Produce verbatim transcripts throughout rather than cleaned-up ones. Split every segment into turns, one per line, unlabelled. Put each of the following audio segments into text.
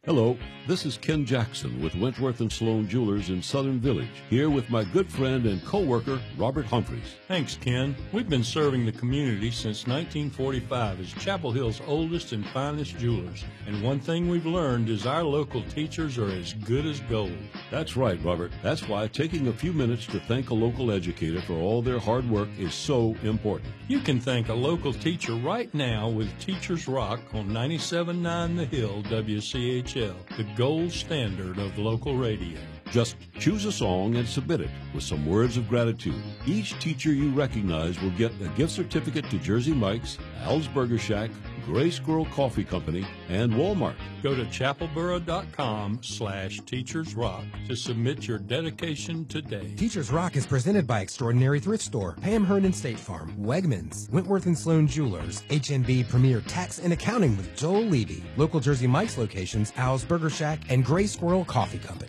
Hello, this is Ken Jackson with Wentworth and Sloan Jewelers in Southern Village, here with my good friend and co-worker, Robert Humphreys.
Thanks, Ken. We've been serving the community since nineteen forty-five as Chapel Hill's oldest and finest jewelers. And one thing we've learned is our local teachers are as good as gold.
That's right, Robert. That's why taking a few minutes to thank a local educator for all their hard work is so important.
You can thank a local teacher right now with Teachers Rock on ninety-seven point nine The Hill W C H L, the gold standard of local radio.
Just choose a song and submit it with some words of gratitude. Each teacher you recognize will get a gift certificate to Jersey Mike's, Al's Burger Shack, Gray Squirrel Coffee Company, and Walmart.
Go to chapelboro.com slash Teachers Rock to submit your dedication today.
Teachers Rock is presented by Extraordinary Thrift Store, Pam Hernan State Farm, Wegmans, Wentworth and Sloan Jewelers, H N B Premier Tax and Accounting with Joel Levy, local Jersey Mike's locations, Al's Burger Shack, and Gray Squirrel Coffee Company.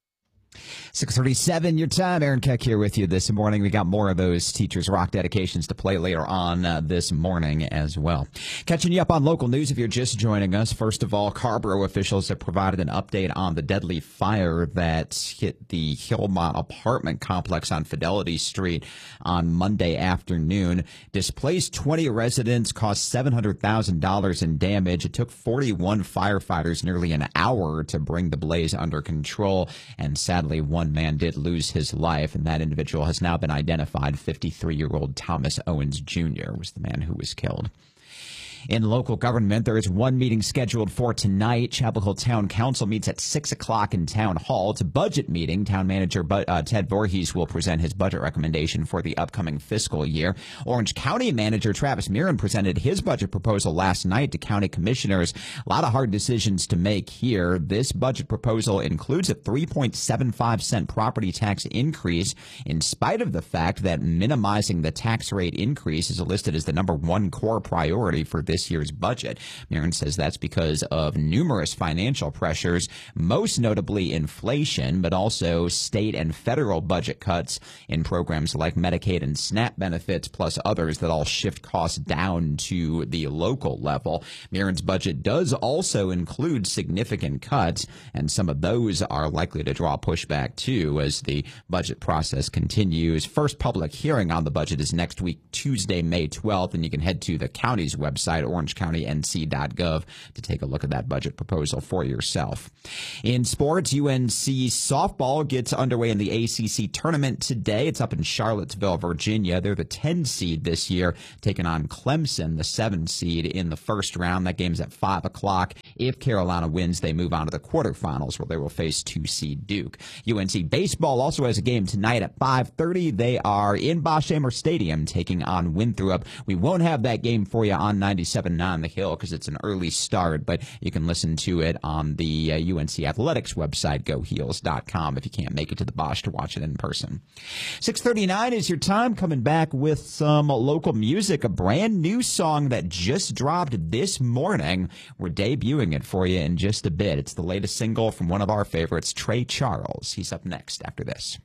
six thirty-seven, your time. Aaron Keck here with you this morning. We got more of those Teachers Rock dedications to play later on uh, this morning as well. Catching you up on local news if you're just joining us. First of all, Carrboro officials have provided an update on the deadly fire that hit the Hillmont apartment complex on Fidelity Street on Monday afternoon. Displaced twenty residents, caused seven hundred thousand dollars in damage. It took forty-one firefighters nearly an hour to bring the blaze under control, and sadly, one man did lose his life, and that individual has now been identified. fifty-three-year-old Thomas Owens Junior was the man who was killed. In local government, there is one meeting scheduled for tonight. Chapel Hill Town Council meets at six o'clock in Town Hall. It's a budget meeting. Town Manager uh, Ted Voorhees will present his budget recommendation for the upcoming fiscal year. Orange County Manager Travis Mirren presented his budget proposal last night to county commissioners. A lot of hard decisions to make here. This budget proposal includes a three point seven five cent property tax increase, in spite of the fact that minimizing the tax rate increase is listed as the number one core priority for this this year's budget. Mirren says that's because of numerous financial pressures, most notably inflation, but also state and federal budget cuts in programs like Medicaid and SNAP benefits, plus others that all shift costs down to the local level. Mirren's budget does also include significant cuts, and some of those are likely to draw pushback too as the budget process continues. First public hearing on the budget is next week, Tuesday, May twelfth, and you can head to the county's website, orange county n c dot gov, to take a look at that budget proposal for yourself. In sports, U N C softball gets underway in the A C C tournament today. It's up in Charlottesville, Virginia. They're the ten seed this year, taking on Clemson, the seven seed, in the first round. That game's at five o'clock. If Carolina wins, they move on to the quarterfinals, where they will face two seed Duke. U N C baseball also has a game tonight at five thirty. They are in Boshamer Stadium taking on Winthrop. We won't have that game for you on ninety-seven point nine The Hill because it's an early start, but you can listen to it on the uh, U N C Athletics website, go heels dot com, if you can't make it to the Bosch to watch it in person. six thirty-nine is your time. Coming back with some local music, a brand new song that just dropped this morning. We're debuting it for you in just a bit. It's the latest single from one of our favorites, Trey Charles. He's up next after this.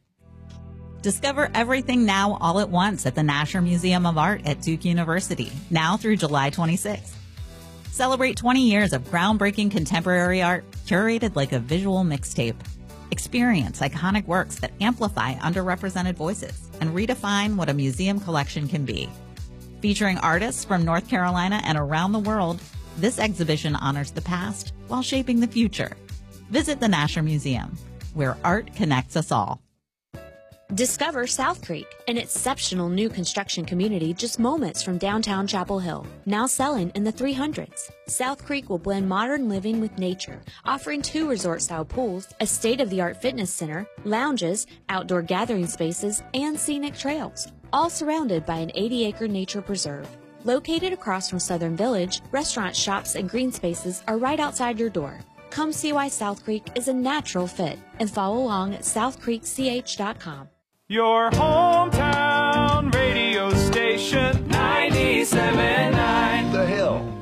Discover everything now all at once at the Nasher Museum of Art at Duke University, now through July twenty-sixth. Celebrate twenty years of groundbreaking contemporary art curated like a visual mixtape. Experience iconic works that amplify underrepresented voices and redefine what a museum collection can be. Featuring artists from North Carolina and around the world, this exhibition honors the past while shaping the future. Visit the Nasher Museum, where art connects us all.
Discover South Creek, an exceptional new construction community just moments from downtown Chapel Hill, now selling in the three hundreds. South Creek will blend modern living with nature, offering two resort-style pools, a state-of-the-art fitness center, lounges, outdoor gathering spaces, and scenic trails, all surrounded by an eighty-acre nature preserve. Located across from Southern Village, restaurants, shops, and green spaces are right outside your door. Come see why South Creek is a natural fit and follow along at south creek c h dot com.
Your hometown radio station, ninety-seven point nine The Hill.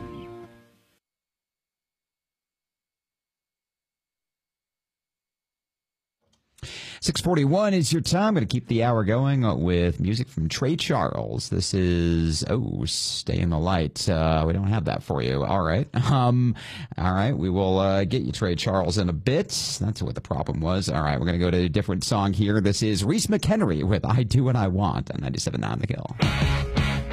six forty-one is your time. I'm going to keep the hour going with music from Trey Charles. This is, oh, Stay in the Light. Uh, we don't have that for you. All right. Um, all right. We will uh, get you Trey Charles in a bit. That's what the problem was. All right. We're going to go to a different song here. This is Reese McHenry with I Do What I Want on ninety-seven point nine The Hill.